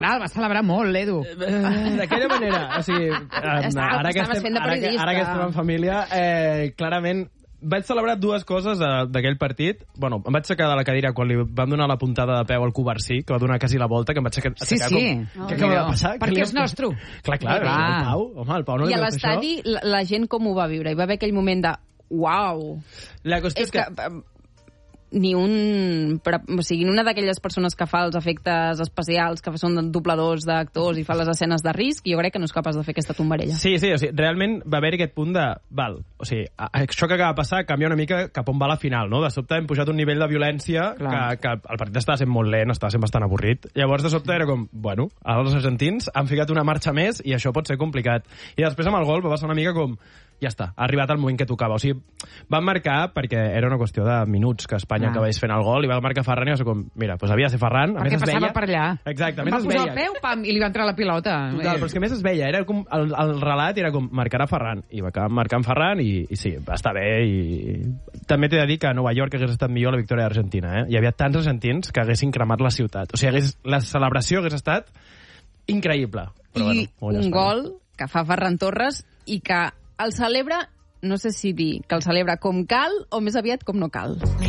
Clar, el va celebrar molt, l'Edu. D'aquella manera. O sigui, ara que estem en família, clarament vaig celebrar dues coses d'aquell partit. Bueno, em vaig aixecar de la cadira quan li van donar la puntada de peu al Covarsí, que va donar quasi la volta, que em vaig aixecar sí. com... Què acaba de passar? Perquè és nostre. Clar, el Pau. Home, el Pau no li I a l'estadi la gent com ho va viure? Hi va haver aquell moment de uau. La qüestió és que ni una d'aquelles persones que fa els efectes especials, que són dobladors d'actors i fa les escenes de risc, jo crec que no és capaç de fer aquesta tombarella. Sí, o sigui, realment va haver aquest punt de... o sigui, això que acaba de passar canvia una mica cap on va la final, no? De sobte hem pujat un nivell de violència que el partit estava sent molt lent, estava sent bastant avorrit. Llavors, de sobte, era com, bueno, els argentins han ficat una marxa més i això pot ser complicat. I després, amb el gol, va passar una mica com... Ja està, ha arribat el moment que tocava. O sigui, van marcar, perquè era una qüestió de minuts que Espanya acabés fent el gol, i va marcar Ferran i va ser com, mira, doncs havia de ser Ferran. Perquè passava per allà. Exacte, a més va es posar veia. el peu, pam, i li va entrar la pilota. Total, però és que a més es veia, era com, el relat era com, marcarà Ferran, i va acabar marcant Ferran, i sí, va estar bé, i també t'he de dir que a Nova York hagués estat millor la victòria d'Argentina, Hi havia tants argentins que haguessin cremat la ciutat. O sigui, la celebració hagués estat increïble. Però, I un gol que fa Ferran Torres i que el celebra, no sé si dir que el celebra com cal o més aviat com no cal.